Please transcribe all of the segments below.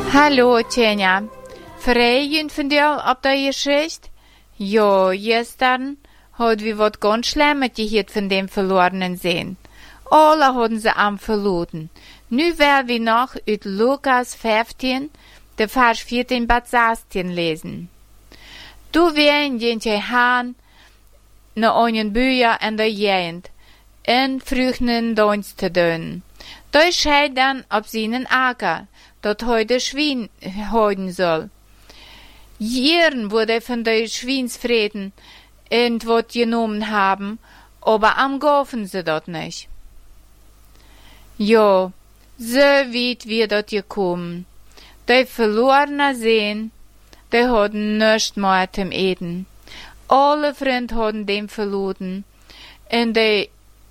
Hallo, Tjenja. Vrijen van jou op de geschicht? Jo, gestern had we wat ganz Schlimmes gehört von dem verlorenen Sehen. Alle hadden ze am verloren. Nu werden wir noch uit Lukas 15, de Vers 14 bis 16 lesen. Du werden jentje haan na einen Bücher en de jent, in vruchten dans te doen. Da scheit dan op seinen Acker, dat heute Schwein houden soll. Jeren wurde von de Schweinsvreden in wat genommen haben, aber am Gofen sie dort nicht. Jo, so weit wir dort gekommen. Die verlorene Sehen, die hadden nichts mehr zum Eten. Alle Freunde hadden dem verloren. Und der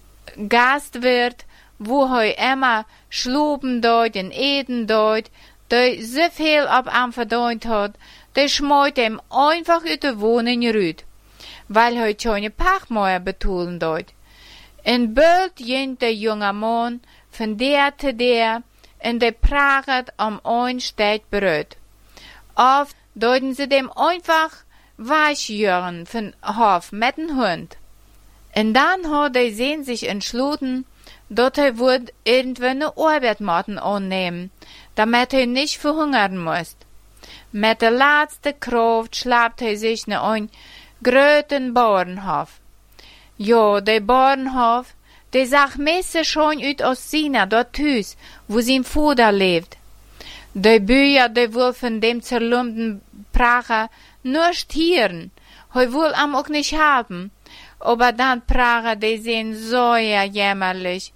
Gastwirt, wo immer schluben dort und eten dort, der so viel ab am verdient hat, der schmeut ihm einfach uit de Wohnung rüt, weil keine Pachmeier betonen dort. Und bald ging der junge Mann von der zu der, und der praget ein Stück Brot. Oft deuten sie dem einfach weichjören von Hof mit dem Hund. Und dann hat er sich entschlossen, dass er irgendwann eine Arbeit annehmen, damit er nicht verhungern muss. Mit der letzten Kraft schlappt er sich nach einen großen Bauernhof. Ja, der Bauernhof, der sah meistens schon aus China, dort Hüs, wo sein Vater lebt. Der Bücher, der wohl von dem zerlumpten Prager nur stieren, er wohl am auch nicht haben. Aber dann Prager, die sehen so jämmerlich.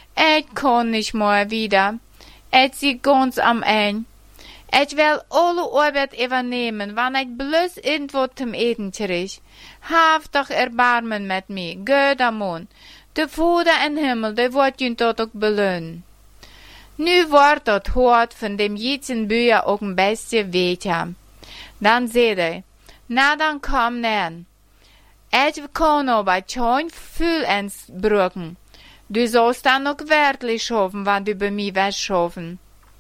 Kann nicht mehr wieder. Sieht ganz am Ende. Will alle Arbeit übernehmen, wann bloß irgendwo zum Eten krieg. Haft doch Erbarmen mit mir, Göder Mann. Der Vater im Himmel, der wird ihn dort auch belohnen. Nu wordt dat hoort von dem jetzigen Bücher auch ein bisschen weiter. Dann seht er, na dann komm nähen. Kann aber schon viel ins Brücken. Du sollst dann noch wirklich schaffen, wenn du bei mir willst schaffen.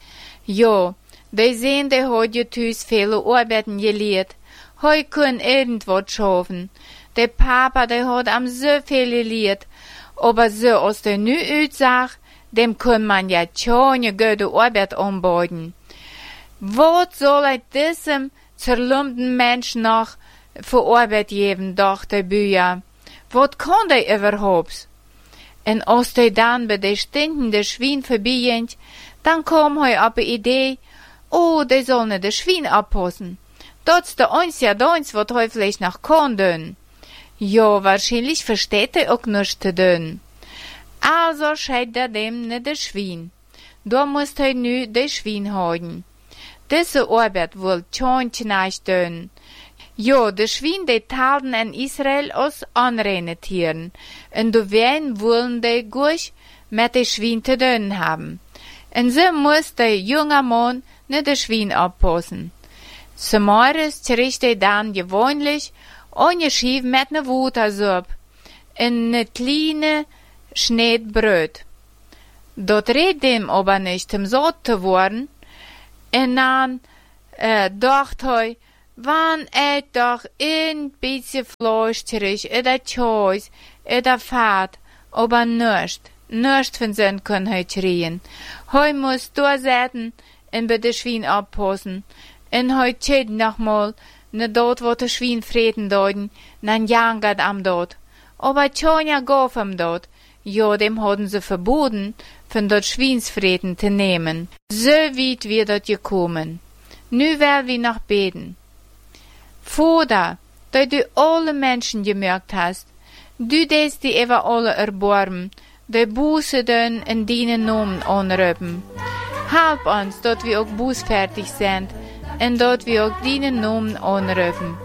Jo, die sehen, der hat ja tüs viele Arbeiten gelehrt. Heu kann irgendwas schaffen. Der Papa, der hat am so viel gelehrt. Aber so aus der nu uitsag, dem kann man ja schon eine gute Arbeit anbieten. Was soll er diesem zerlumpten Mensch noch für Arbeit geben, dachte der Bücher? Was kann der überhaupt? Und als der dann bei der stinkenden Schwein vorbeiging, dann kam er auf die Idee, oh, der soll nicht das Schwein abpassen. Das ist der einzige Dienst, was er vielleicht noch kann tun. Ja, wahrscheinlich versteht er auch nichts zu tun. Also scheit er dem nicht das Schwein. Da muss er nu das Schwein haben. Diese Arbeit will schon nicht tun. Ja, die Schweine, die talten in Israel aus anreine Tieren. Und du wen wollen die gut mit den Schweinen zu tun haben. Und so muss der junge Mann nicht das Schwein abpassen. Zum Morgens kriegt er dann gewöhnlich eine Schiff mit einer Watersuppe und eine kleine Schnitt Brot. Dort redet ihm aber nicht, um satt zu werden. Und dann dachte er, wann doch ein bisschen Fleisch krieg, oder Käse, oder Fett, aber nichts von so kann er kriegen. Er muss durchsetzen und bei der Schwein abpassen. Und er steht nochmal, dort, wo der Schwein freten deuten, dann jangert am dort. Aber Tjonja gauf am dort. Ja, dem hatten sie verboten, von dort Schweinsfreten zu nehmen. So weit wir dort gekommen. Nu werden wir noch beten. Vater, da du alle Menschen gemerkt hast, du lässt die über alle erbarmen, die Buße tun und deinen Namen anrufen. Halb uns, dass wir auch bußfertig sind und dass wir auch deinen Namen anrufen.